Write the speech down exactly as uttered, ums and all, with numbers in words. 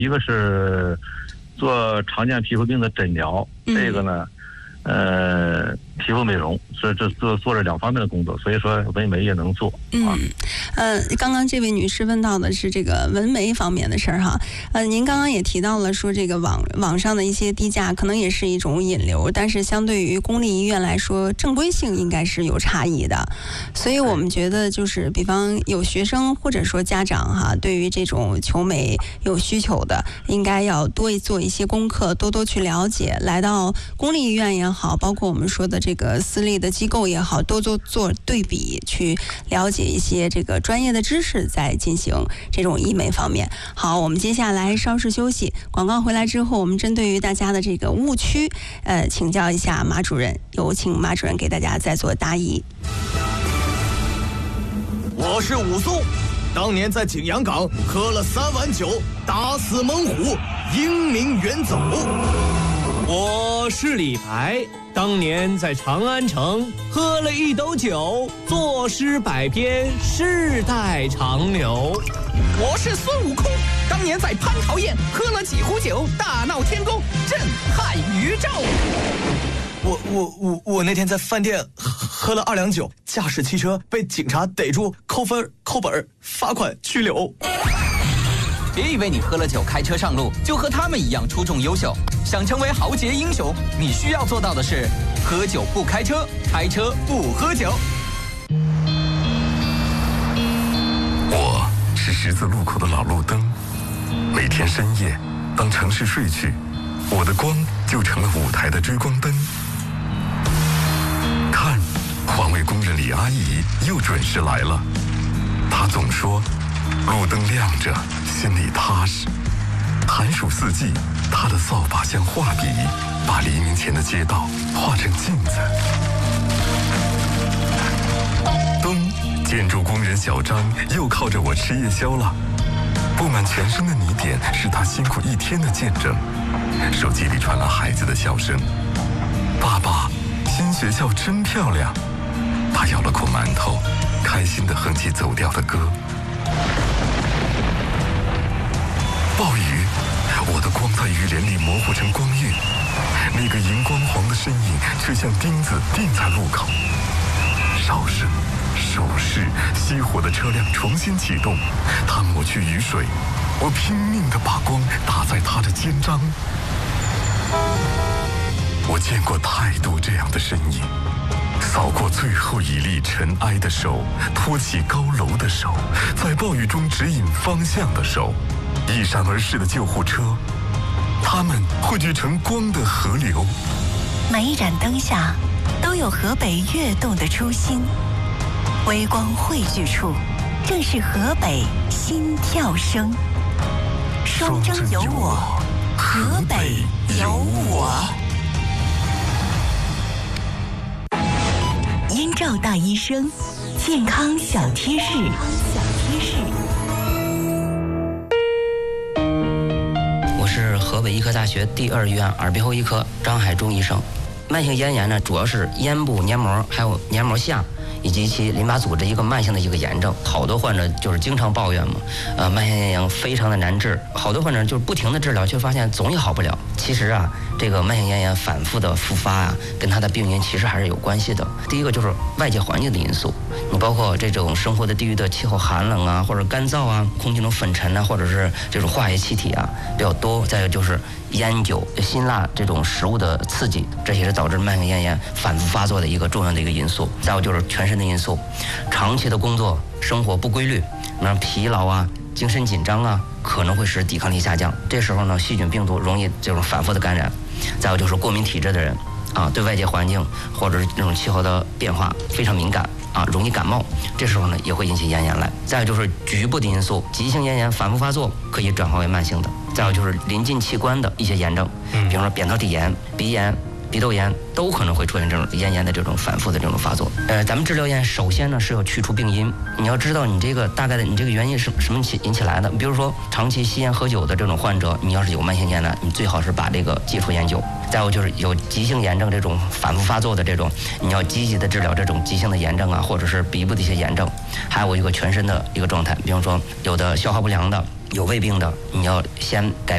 一个是做常见皮肤病的诊疗， 嗯、 这个呢，呃，皮肤美容，是这做做这两方面的工作，所以说纹眉也能做。 嗯，呃，刚刚这位女士问到的是这个纹眉方面的事儿哈，呃，您刚刚也提到了说这个网网上的一些低价可能也是一种引流，但是相对于公立医院来说，正规性应该是有差异的，所以我们觉得就是比方有学生或者说家长哈，对于这种求美有需求的，应该要多做一些功课，多多去了解，来到公立医院也好，包括我们说的这个私立的机构也好，多做做对比，去了解一些这个专业的知识，再进行这种医美方面。好，我们接下来稍事休息，广告回来之后，我们针对于大家的这个误区，呃，请教一下马主任，有请马主任给大家再做答疑。 我是武松，当年在景阳岗喝了三碗酒，打死猛虎，英名远走。 我是李白，当年在长安城喝了一斗酒，作诗百篇，世代长流。 我是孙悟空，当年在蟠桃宴喝了几壶酒，大闹天宫，震撼宇宙。 我我我我那天在饭店喝了二两酒，驾驶汽车被警察逮住，扣分扣本罚款拘留。 别以为你喝了酒开车上路就和他们一样出众优秀，想成为豪杰英雄，你需要做到的是喝酒不开车，开车不喝酒。 我是十字路口的老路灯，每天深夜当城市睡去，我的光就成了舞台的追光灯。看，环卫工人李阿姨又准时来了，她总说路灯亮着心里踏实。寒暑四季，她的扫把像画笔，把黎明前的街道画成镜子。冬，建筑工人小张又靠着我吃夜宵了，布满全身的泥点是他辛苦一天的见证。手机里传来孩子的笑声，爸爸，新学校真漂亮。他咬了口馒头，开心地哼起走调的歌。暴雨，我的光在雨帘里模糊成光晕，那个荧光黄的身影却像钉子钉在路口。哨声、手势，熄火的车辆重新启动，他抹去雨水，我拼命地把光打在他的肩章。我见过太多这样的身影，扫过最后一粒尘埃的手，托起高楼的手，在暴雨中指引方向的手，一闪而逝的救护车，它们汇聚成光的河流。 每一盏灯下都有河北跃动的初心，微光汇聚处正是河北心跳声。双征有我，河北有我。燕赵大医生，健康小贴士。小贴士。 我是河北医科大学第二医院耳鼻喉医科张海忠医生。慢性咽炎呢，主要是咽部黏膜还有黏膜下以及其淋巴组织一个慢性的一个炎症。好多患者就是经常抱怨嘛，呃，慢性咽炎非常的难治，好多患者就是不停的治疗，却发现总也好不了。其实啊，这个慢性咽炎反复的复发啊，跟它的病因其实还是有关系的。第一个就是外界环境的因素，你包括这种生活的地域的气候寒冷啊，或者干燥啊，空气中粉尘啊，或者是这种化学气体啊比较多。再有就是烟酒、辛辣这种食物的刺激，这也是导致慢性咽炎反复发作的一个重要的一个因素。再有就是全身的因素，长期的工作生活不规律，那疲劳啊、精神紧张啊，可能会使抵抗力下降。这时候呢，细菌病毒容易这种反复的感染。再有就是过敏体质的人啊，对外界环境或者是这种气候的变化非常敏感啊，容易感冒，这时候呢也会引起咽炎来。再有就是局部的因素，急性咽炎反复发作可以转化为慢性的。再有就是临近器官的一些炎症，比如说扁桃体炎、鼻炎、鼻窦炎，都可能会出现这种咽炎的这种反复的这种发作。呃，咱们治疗咽，首先呢是要去除病因，你要知道你这个大概的你这个原因是什么起引起来的。比如说长期吸烟喝酒的这种患者，你要是有慢性咽呢，你最好是把这个戒除烟酒。再有就是有急性炎症这种反复发作的这种，你要积极的治疗这种急性的炎症啊，或者是鼻部的一些炎症。还有一个全身的一个状态，比方说有的消化不良的，有胃病的，你要先改